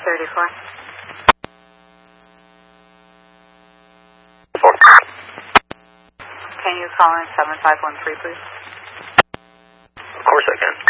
34. Can you call in 7513, please? Of course I can.